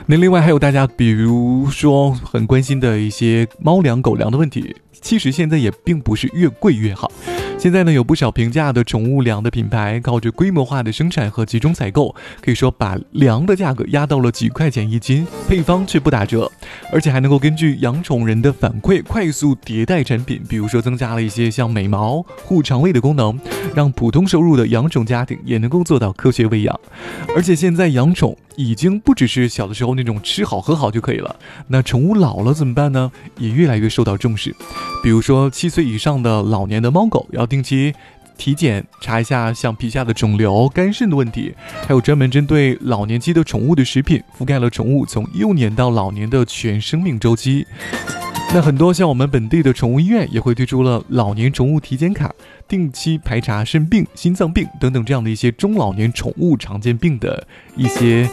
那另外还有大家比如说很关心的一些猫粮狗粮的问题，其实现在也并不是越贵越好。现在呢，有不少平价的宠物粮的品牌靠着规模化的生产和集中采购，可以说把粮的价格压到了几块钱一斤，配方却不打折，而且还能够根据养宠人的反馈快速迭代产品，比如说增加了一些像美毛、护肠胃的功能，让普通收入的养宠家庭也能够做到科学喂养。而且现在养宠已经不只是小的时候那种吃好喝好就可以了，那宠物老了怎么办呢？也越来越受到重视。比如说7岁以上的老年的猫狗要定期体检，查一下像皮下的肿瘤、肝肾的问题，还有专门针对老年期的宠物的食品，覆盖了宠物从幼年到老年的全生命周期。那很多像我们本地的宠物医院也会推出了老年宠物体检卡，定期排查肾病、心脏病等等这样的一些中老年宠物常见病的一些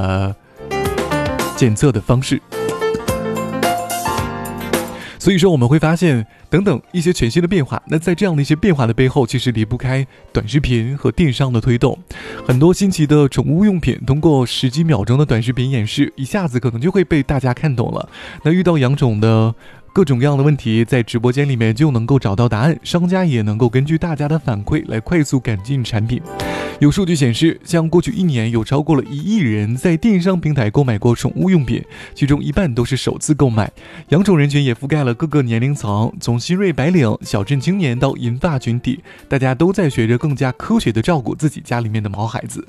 检测的方式。所以说我们会发现等等一些全新的变化，那在这样的一些变化的背后，其实离不开短视频和电商的推动。很多新奇的宠物用品通过10几秒钟的短视频演示，一下子可能就会被大家看懂了。那遇到养宠的各种各样的问题，在直播间里面就能够找到答案，商家也能够根据大家的反馈来快速改进产品。有数据显示，像过去1年有超过了1亿人在电商平台购买过宠物用品，其中一半都是首次购买。养宠人群也覆盖了各个年龄层，从新锐白领、小镇青年到银发群体，大家都在学着更加科学地照顾自己家里面的毛孩子。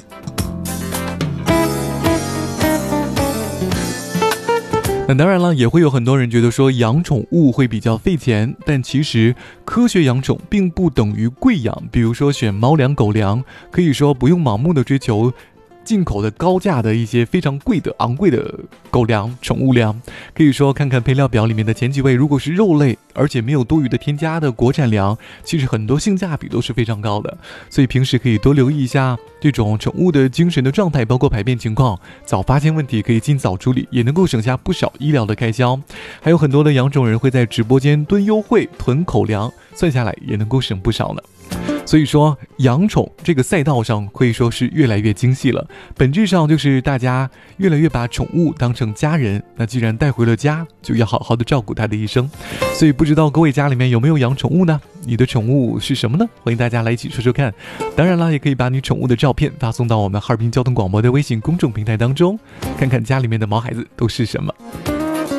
那当然了，也会有很多人觉得说养宠物会比较费钱，但其实科学养宠并不等于贵养。比如说选猫粮、狗粮，可以说不用盲目的追求进口的高价的一些非常贵的昂贵的狗粮、宠物粮，可以说看看配料表里面的前几位，如果是肉类而且没有多余的添加的国产粮，其实很多性价比都是非常高的。所以平时可以多留意一下这种宠物的精神的状态，包括排便情况，早发现问题可以尽早处理，也能够省下不少医疗的开销。还有很多的养宠人会在直播间蹲优惠囤口粮，算下来也能够省不少呢。所以说养宠这个赛道上可以说是越来越精细了，本质上就是大家越来越把宠物当成家人，那既然带回了家，就要好好的照顾它的一生。所以不知道各位家里面有没有养宠物呢？你的宠物是什么呢？欢迎大家来一起说说看。当然了，也可以把你宠物的照片发送到我们哈尔滨交通广播的微信公众平台当中，看看家里面的毛孩子都是什么。